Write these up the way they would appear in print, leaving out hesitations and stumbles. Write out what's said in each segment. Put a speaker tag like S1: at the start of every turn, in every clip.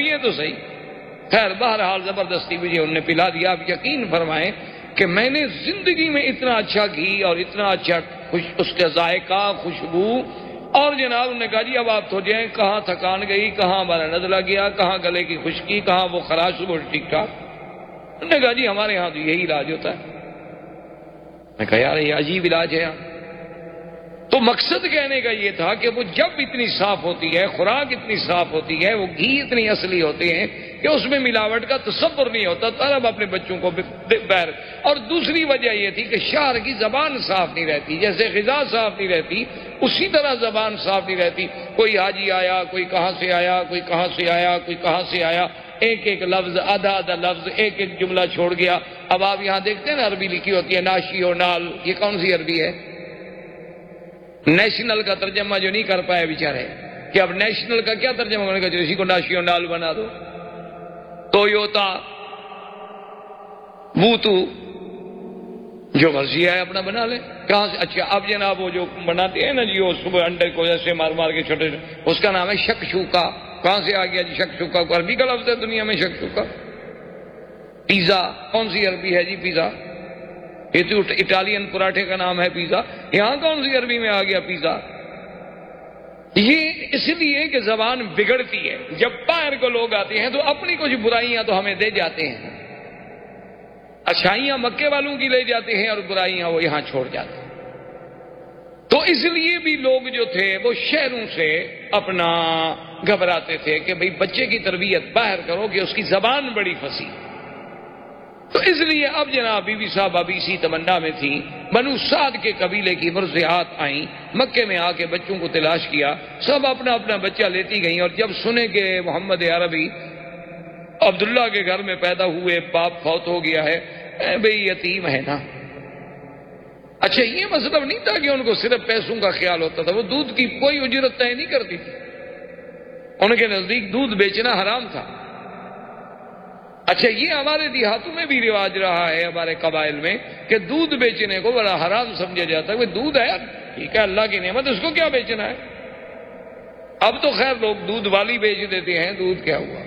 S1: پیے تو صحیح. خیر بہرحال زبردستی مجھے انہوں نے پلا دیا. آپ یقین فرمائیں کہ میں نے زندگی میں اتنا اچھا گھی اور اتنا اچھا اس کا ذائقہ، خوشبو، اور جناب انہوں نے کہا جی اب آپ تو جائیں، کہاں تھکان گئی، کہاں ہمارا نزلہ گیا، کہاں گلے کی خشکی، کہاں وہ خراش، وہ ٹھیک ٹھاک. انہوں نے کہا جی ہمارے ہاں تو یہی علاج ہوتا ہے. میں کہا یار یہ عجیب علاج ہے یار. تو مقصد کہنے کا یہ تھا کہ وہ جب اتنی صاف ہوتی ہے، خوراک اتنی صاف ہوتی ہے، وہ گھی اتنی اصلی ہوتے ہیں کہ اس میں ملاوٹ کا تصور نہیں ہوتا، طلب اپنے بچوں کو بیر. اور دوسری وجہ یہ تھی کہ شہر کی زبان صاف نہیں رہتی، جیسے غذا صاف نہیں رہتی اسی طرح زبان صاف نہیں رہتی. کوئی حاجی آیا، کوئی کہاں سے آیا، کوئی کہاں سے آیا، کوئی کہاں سے آیا، ایک ایک لفظ، آدھا آدھا لفظ، ایک ایک جملہ چھوڑ گیا. اب آپ یہاں دیکھتے ہیں نا عربی لکھی ہوتی ہے ناشی و نال، یہ کون سی عربی ہے؟ نیشنل کا ترجمہ جو نہیں کر پائے بیچارے کہ اب نیشنل کا کیا ترجمہ کرنے کا، جو اسی کو ناشی و نال بنا دو. تویوتا، بوتو، جو مرضی ہے اپنا بنا لے. کہاں سے؟ اچھا اب جناب وہ جو بناتے ہیں نا جی وہ صبح انڈے کو ایسے مار مار کے چھوٹے، اس کا نام ہے شکشوکا. کہاں سے آ گیا جی شکشوکا؟ کو عربی کا لفظ ہے دنیا میں شکشوکا. پیزا کون سی عربی ہے جی پیزا؟ یہ تو اٹالین پراٹھے کا نام ہے پیزا. یہاں کون سی عربی میں آ گیا پیزا؟ یہ اس لیے کہ زبان بگڑتی ہے. جب باہر کو لوگ آتے ہیں تو اپنی کچھ برائیاں تو ہمیں دے جاتے ہیں، اچھائیاں مکے والوں کی لے جاتے ہیں اور برائیاں وہ یہاں چھوڑ جاتے ہیں. تو اس لیے بھی لوگ جو تھے وہ شہروں سے اپنا گھبراتے تھے کہ بھئی بچے کی تربیت باہر کرو کہ اس کی زبان بڑی فصیح. تو اس لیے اب جناب بی بی صاحب ابھی اسی تمنا میں تھی. بنو سعد کے قبیلے کی مرضعات آئیں، مکے میں آ کے بچوں کو تلاش کیا، سب اپنا اپنا بچہ لیتی گئیں. اور جب سنے کہ محمد عربی عبداللہ کے گھر میں پیدا ہوئے، باپ فوت ہو گیا ہے، بھئی یتیم ہے نا. اچھا یہ مطلب نہیں تھا کہ ان کو صرف پیسوں کا خیال ہوتا تھا، وہ دودھ کی کوئی اجرت طے نہیں کرتی تھی، ان کے نزدیک دودھ بیچنا حرام تھا. اچھا یہ ہمارے دیہاتوں میں بھی رواج رہا ہے، ہمارے قبائل میں، کہ دودھ بیچنے کو بڑا حرام سمجھا جاتا ہے. وہ دودھ ہے ٹھیک ہے اللہ کی نعمت، اس کو کیا بیچنا ہے. اب تو خیر لوگ دودھ والی بیچ دیتے ہیں، دودھ کیا ہوا،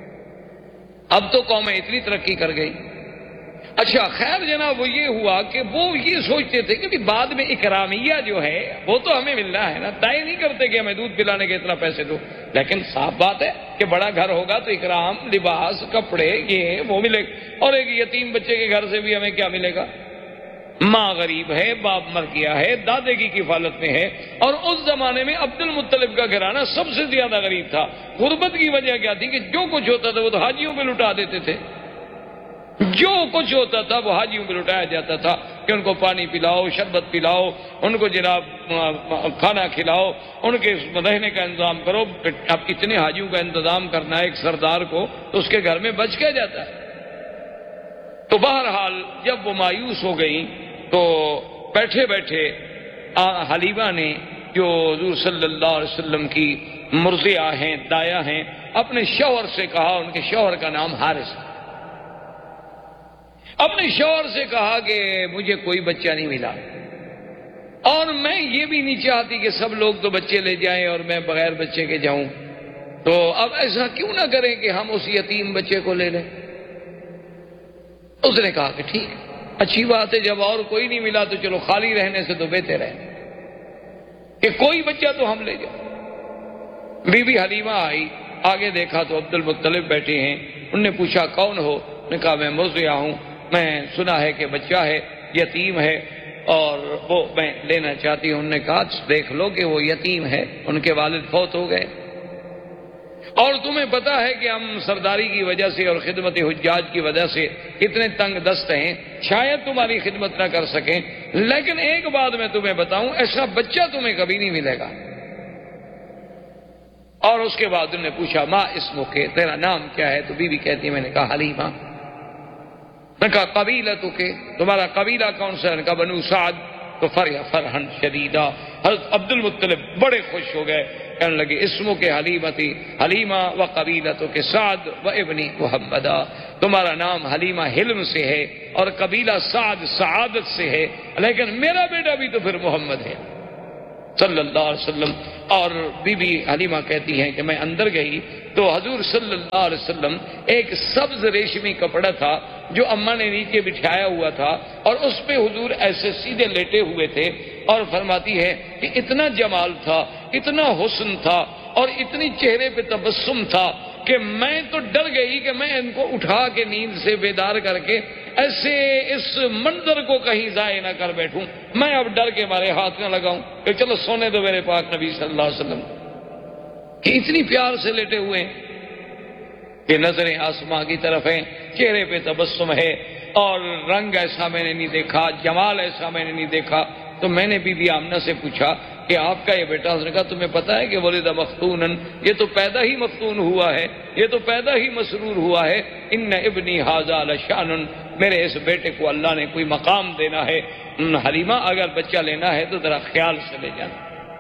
S1: اب تو قومیں اتنی ترقی کر گئی. اچھا خیر جناب وہ یہ ہوا کہ وہ یہ سوچتے تھے کہ بعد میں اکرامیہ جو ہے وہ تو ہمیں ملنا ہے نا، طے نہیں کرتے کہ ہمیں دودھ پلانے کے اتنا پیسے دو. لیکن صاف بات ہے کہ بڑا گھر ہوگا تو اکرام، لباس، کپڑے، یہ وہ ملے گا. اور ایک یتیم بچے کے گھر سے بھی ہمیں کیا ملے گا؟ ماں غریب ہے، باپ مر گیا ہے، دادے کی کفالت میں ہے. اور اس زمانے میں عبد المطلب کا گھرانہ سب سے زیادہ غریب تھا. غربت کی وجہ کیا تھی کہ جو کچھ ہوتا تھا وہ تو حاجیوں پہ لٹا دیتے تھے. جو کچھ ہوتا تھا وہ حاجیوں پہ لٹایا جاتا تھا کہ ان کو پانی پلاؤ، شربت پلاؤ، ان کو جناب کھانا کھلاؤ، ان کے رہنے کا انتظام کرو. اب اتنے حاجیوں کا انتظام کرنا ہے ایک سردار کو تو اس کے گھر میں بچ کے جاتا ہے. تو بہرحال جب وہ مایوس ہو گئی تو بیٹھے بیٹھے حلیمہ نے جو حضور صلی اللہ علیہ وسلم کی مرضعہ ہیں، دایا ہیں، اپنے شوہر سے کہا، ان کے شوہر کا نام حارث، اپنے شوہر سے کہا کہ مجھے کوئی بچہ نہیں ملا اور میں یہ بھی نہیں چاہتی کہ سب لوگ تو بچے لے جائیں اور میں بغیر بچے کے جاؤں، تو اب ایسا کیوں نہ کریں کہ ہم اس یتیم بچے کو لے لیں. اس نے کہا کہ ٹھیک اچھی بات ہے، جب اور کوئی نہیں ملا تو چلو خالی رہنے سے تو بہتر ہے کہ کوئی بچہ تو ہم لے جائیں. بی بی حلیمہ آئی، آگے دیکھا تو عبد المطلب بیٹھے ہیں. انہوں نے پوچھا کون ہو؟ نے کہا میں مرضعہ ہوں، میں سنا ہے کہ بچہ ہے، یتیم ہے اور وہ میں لینا چاہتی ہوں. انہوں نے کہا دیکھ لو کہ وہ یتیم ہے، ان کے والد فوت ہو گئے اور تمہیں پتا ہے کہ ہم سرداری کی وجہ سے اور خدمت حجاج کی وجہ سے اتنے تنگ دست ہیں، شاید تمہاری خدمت نہ کر سکیں، لیکن ایک بات میں تمہیں بتاؤں، ایسا بچہ تمہیں کبھی نہیں ملے گا. اور اس کے بعد انہوں نے پوچھا ماں اسمک، تیرا نام کیا ہے؟ تو بی بی کہتی ہے میں نے کہا حلیمہ. نے کہا قبیلہ کے، تمہارا قبیلہ کون سا ہے؟ نے کہا بنو سعد. تو فرحن شدیدہ حضرت عبد المطلب بڑے خوش ہو گئے، کہنے لگے اسمو کے حلیمہ تھی، حلیمہ و قبیلہ تو کے سعد و ابنی محمدہ، تمہارا نام حلیمہ حلم سے ہے اور قبیلہ سعد سعادت سے ہے، لیکن میرا بیٹا بھی تو پھر محمد ہے صلی اللہ علیہ وسلم. اور بی بی حلیمہ کہتی ہیں کہ میں اندر گئی تو حضور صلی اللہ علیہ وسلم ایک سبز ریشمی کپڑا تھا جو اماں نے نیچے بٹھایا ہوا تھا، اور اس پہ حضور ایسے سیدھے لیٹے ہوئے تھے، اور فرماتی ہے کہ اتنا جمال تھا، اتنا حسن تھا، اور اتنی چہرے پہ تبسم تھا کہ میں تو ڈر گئی کہ میں ان کو اٹھا کے نیند سے بیدار کر کے ایسے اس منظر کو کہیں ضائع نہ کر بیٹھوں، میں اب ڈر کے مارے ہاتھ نہ لگاؤں کہ چلو سونے دو میرے پاک نبی صلی اللہ علیہ وسلم، کہ اتنی پیار سے لیٹے ہوئے ہیں کہ نظریں آسماں کی طرف ہیں، چہرے پہ تبسم ہے، اور رنگ ایسا میں نے نہیں دیکھا، جمال ایسا میں نے نہیں دیکھا۔ تو میں نے بی بی آمنہ سے پوچھا کہ آپ کا یہ بیٹا، اس نے کہا تمہیں پتا ہے کہ ولد مختونن، یہ تو پیدا ہی مفتون ہوا ہے، یہ تو پیدا ہی مسرور ہوا ہے، ان ابنی ھذا لشان، میرے اس بیٹے کو اللہ نے کوئی مقام دینا ہے، حلیمہ اگر بچہ لینا ہے تو ذرا خیال سے لے جانا۔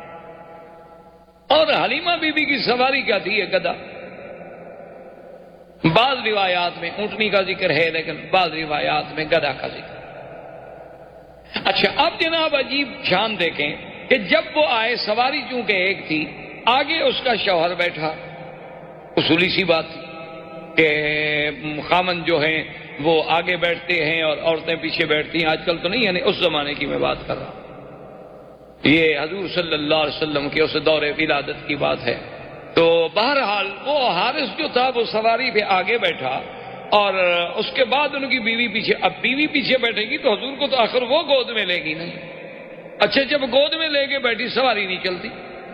S1: اور حلیمہ بی بی کی سواری کیا تھی؟ یہ گدھا۔ بعض روایات میں اونٹنی کا ذکر ہے، لیکن بعض روایات میں گدھا کا ذکر۔ اچھا، اب جناب عجیب شان دیکھیں کہ جب وہ آئے، سواری چونکہ ایک تھی، آگے اس کا شوہر بیٹھا، اصولی سی بات تھی کہ خامن جو ہیں وہ آگے بیٹھتے ہیں اور عورتیں پیچھے بیٹھتی ہیں، آج کل تو نہیں، یعنی اس زمانے کی میں بات کر رہا ہوں، یہ حضور صلی اللہ علیہ وسلم کے اس دور ولادت کی بات ہے۔ تو بہرحال وہ حارث جو تھا وہ سواری پہ آگے بیٹھا، اور اس کے بعد ان کی بیوی پیچھے۔ اب بیوی پیچھے بیٹھے گی تو حضور کو تو آخر وہ گود میں لے گی نہیں۔ اچھا، جب گود میں لے کے بیٹھی، سواری نہیں چلتی،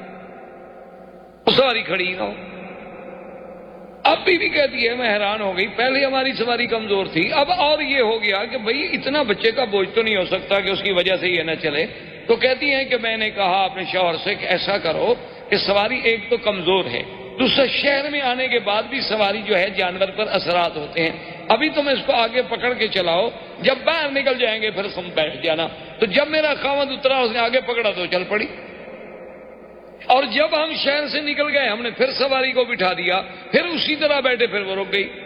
S1: سواری کھڑی نہ ہو۔ اب بیوی کہتی ہے میں حیران ہو گئی، پہلے ہماری سواری کمزور تھی، اب اور یہ ہو گیا کہ بھئی اتنا بچے کا بوجھ تو نہیں ہو سکتا کہ اس کی وجہ سے یہ نہ چلے۔ تو کہتی ہیں کہ میں نے کہا اپنے شوہر سے کہ ایسا کرو کہ سواری ایک تو کمزور ہے، دوسرا شہر میں آنے کے بعد بھی سواری جو ہے جانور پر اثرات ہوتے ہیں، ابھی تم اس کو آگے پکڑ کے چلاؤ، جب باہر نکل جائیں گے پھر تم بیٹھ جانا۔ تو جب میرا خاوند اترا، اس نے آگے پکڑا تو چل پڑی، اور جب ہم شہر سے نکل گئے ہم نے پھر سواری کو بٹھا دیا، پھر اسی طرح بیٹھے، پھر وہ رک گئی۔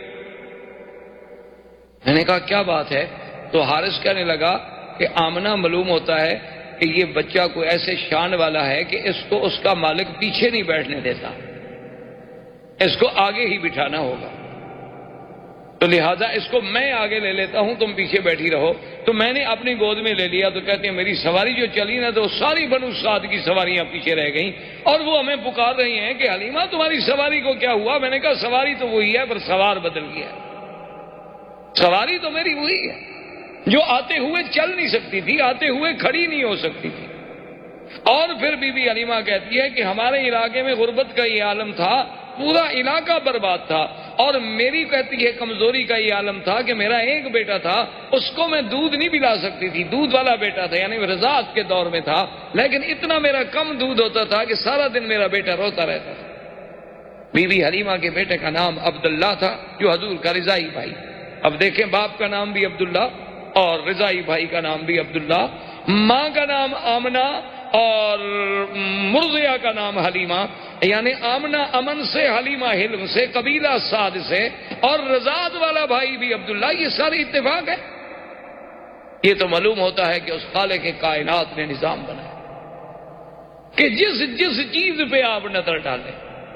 S1: میں نے کہا کیا بات ہے؟ تو حارث کہنے لگا کہ آمنہ معلوم ہوتا ہے کہ یہ بچہ کوئی ایسے شان والا ہے کہ اس کو اس کا مالک پیچھے نہیں بیٹھنے دیتا، اس کو آگے ہی بٹھانا ہوگا، تو لہذا اس کو میں آگے لے لیتا ہوں، تم پیچھے بیٹھی رہو۔ تو میں نے اپنی گود میں لے لیا۔ تو کہتے ہیں میری سواری جو چلی نا تو ساری بنو سعد کی سواریاں پیچھے رہ گئیں، اور وہ ہمیں پکار رہی ہیں کہ حلیمہ تمہاری سواری کو کیا ہوا؟ میں نے کہا سواری تو وہی ہے، پر سوار بدل گیا۔ سواری تو میری وہی ہے جو آتے ہوئے چل نہیں سکتی تھی، آتے ہوئے کھڑی نہیں ہو سکتی تھی۔ اور پھر بی بی حلیمہ کہتی ہے کہ ہمارے علاقے میں غربت کا یہ عالم تھا، پورا علاقہ برباد تھا، اور میری کہتی ہے کمزوری کا یہ عالم تھا کہ میرا ایک بیٹا تھا، اس کو میں دودھ نہیں پلا سکتی تھی، دودھ والا بیٹا تھا، یعنی رضاعت کے دور میں تھا، لیکن اتنا میرا کم دودھ ہوتا تھا کہ سارا دن میرا بیٹا روتا رہتا تھا۔ بی بی حلیمہ کے بیٹے کا نام عبداللہ تھا، جو حضور کا رضائی بھائی۔ اب دیکھیں، باپ کا نام بھی عبداللہ اور رضائی بھائی کا نام بھی عبداللہ، ماں کا نام آمنہ اور مرضیہ کا نام حلیمہ، یعنی آمنہ امن سے، حلیمہ حلم سے، قبیلہ سعد سے، اور رضاعت والا بھائی بھی عبداللہ۔ یہ سارے اتفاق ہے۔ یہ تو معلوم ہوتا ہے کہ اس خالق کائنات نے نظام بنایا کہ جس جس چیز پہ آپ نظر ڈالیں،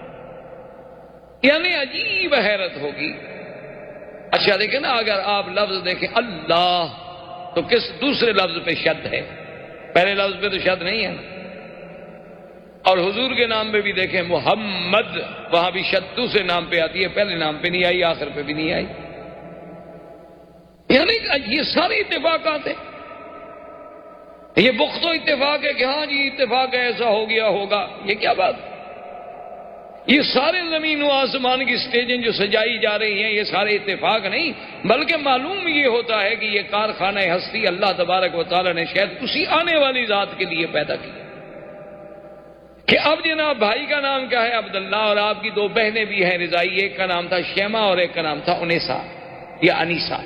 S1: یعنی عجیب حیرت ہوگی۔ اچھا دیکھیں نا، اگر آپ لفظ دیکھیں اللہ تو کس دوسرے لفظ پہ شد ہے، پہلے لفظ پہ تو شد نہیں ہے نا۔ اور حضور کے نام پہ بھی دیکھیں محمد، وہاں بھی شد دوسرے نام پہ آتی ہے، پہلے نام پہ نہیں آئی، آخر پہ بھی نہیں آئی۔ یعنی یہ سارے اتفاقات ہیں۔ یہ بخت و اتفاق ہے کہ ہاں جی اتفاق ہے، ایسا ہو گیا ہوگا، یہ کیا بات؟ یہ سارے زمین و آسمان کی سٹیجیں جو سجائی جا رہی ہیں، یہ سارے اتفاق نہیں، بلکہ معلوم یہ ہوتا ہے کہ یہ کارخانہ ہستی اللہ تبارک و تعالی نے شاید اسی آنے والی ذات کے لیے پیدا کیا کہ اب جناب بھائی کا نام کیا ہے؟ عبداللہ، اور آپ کی دو بہنیں بھی ہیں رضائی، ایک کا نام تھا شیمہ اور ایک کا نام تھا انیسا یا انیسا۔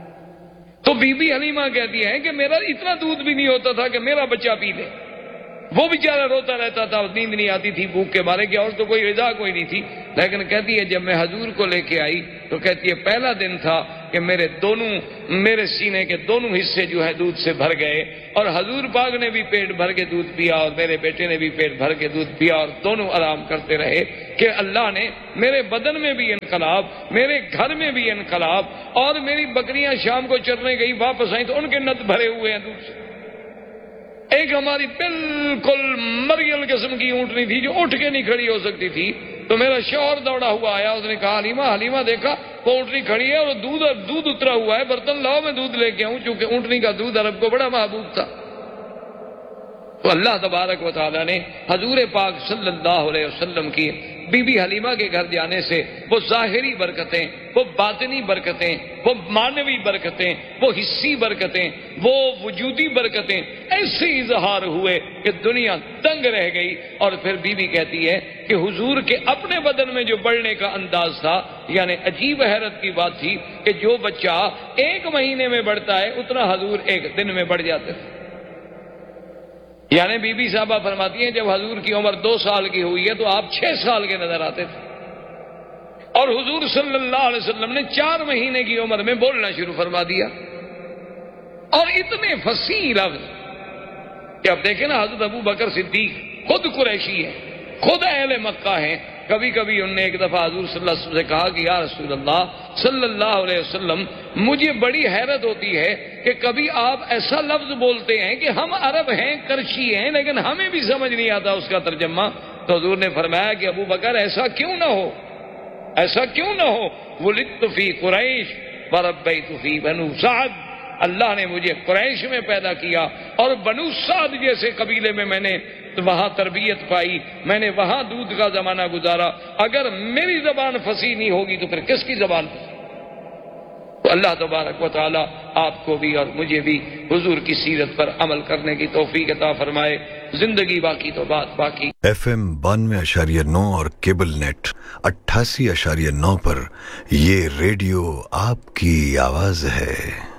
S1: تو بی بی حلیمہ کہتی ہے کہ میرا اتنا دودھ بھی نہیں ہوتا تھا کہ میرا بچہ پی لے، وہ بیچارہ روتا رہتا تھا, نیند نہیں آتی تھی بھوک کے مارے, کہ اور تو کوئی غذا کوئی نہیں تھی. لیکن کہتی ہے جب میں حضور کو لے کے آئی تو کہتی ہے پہلا دن تھا کہ میرے سینے کے دونوں حصے جو ہے دودھ سے بھر گئے, اور حضور پاک نے بھی پیٹ بھر کے دودھ پیا اور میرے بیٹے نے بھی پیٹ بھر کے دودھ پیا, اور دونوں آرام کرتے رہے کہ اللہ نے میرے بدن میں بھی انقلاب, میرے گھر میں بھی انقلاب, اور میری بکریاں شام کو چرنے گئی واپس آئیں تو ان کے نت بھرے ہوئے ہیں دودھ سے. ایک ہماری بالکل مریل قسم کی اونٹنی تھی جو اٹھ کے نہیں کھڑی ہو سکتی تھی, تو میرا شوہر دوڑا ہوا آیا, اس نے کہا حلیمہ دیکھا وہ اونٹنی کھڑی ہے اور دودھ اترا ہوا ہے, برتن لاؤ میں دودھ لے کے آؤں, چونکہ اونٹنی کا دودھ عرب کو بڑا محبوب تھا. تو اللہ تبارک و تعالیٰ نے حضور پاک صلی اللہ علیہ وسلم کی بی بی حلیمہ کے گھر جانے سے وہ ظاہری برکتیں, وہ باطنی برکتیں, وہ معنوی برکتیں, وہ حصی برکتیں, وہ وجودی برکتیں ایسے اظہار ہوئے کہ دنیا دنگ رہ گئی. اور پھر بی بی کہتی ہے کہ حضور کے اپنے بدن میں جو بڑھنے کا انداز تھا, یعنی عجیب حیرت کی بات تھی کہ جو بچہ 1 مہینے میں بڑھتا ہے اتنا حضور 1 دن میں بڑھ جاتے تھے. یعنی بی بی صاحبہ فرماتی ہیں جب حضور کی عمر 2 سال کی ہوئی ہے تو آپ 6 سال کے نظر آتے تھے, اور حضور صلی اللہ علیہ وسلم نے 4 مہینے کی عمر میں بولنا شروع فرما دیا, اور اتنے فصیح لفظ کہ اب دیکھیں نا, حضرت ابو بکر صدیق خود قریشی ہے, خود اہل مکہ ہیں. کبھی کبھی انہوں نے ایک دفعہ حضور صلی اللہ علیہ وسلم سے کہا کہ یا رسول اللہ صلی اللہ علیہ وسلم, مجھے بڑی حیرت ہوتی ہے کہ کبھی آپ ایسا لفظ بولتے ہیں کہ ہم عرب ہیں, کرشی ہیں, لیکن ہمیں بھی سمجھ نہیں آتا اس کا ترجمہ. تو حضور نے فرمایا کہ ابو بکر ایسا کیوں نہ ہو, ایسا کیوں نہ ہو, ولدت فی قریش وربیت فی بنو سعد, اللہ نے مجھے قریش میں پیدا کیا اور بنو سعد جیسے قبیلے میں نے وہاں تربیت پائی, میں نے وہاں دودھ کا زمانہ گزارا. اگر میری زبان فصیح نہیں ہوگی تو پھر کس کی زبان؟ تو اللہ تبارک و تعالی آپ کو بھی اور مجھے بھی حضور کی سیرت پر عمل کرنے کی توفیق عطا فرمائے. زندگی باقی تو بات باقی.
S2: FM 92.9 اور کیبل نیٹ 88.9 پر یہ ریڈیو آپ کی آواز ہے.